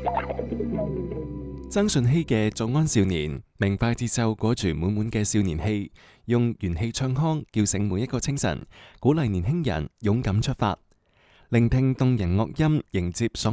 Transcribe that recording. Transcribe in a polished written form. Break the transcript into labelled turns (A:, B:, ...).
A: 曾舜晞嘅《早安少年》，明快節奏裹住滿滿嘅少年氣，用元氣唱腔叫醒每一個清晨，鼓勵年輕人勇敢出發，聆聽動人樂音，迎接所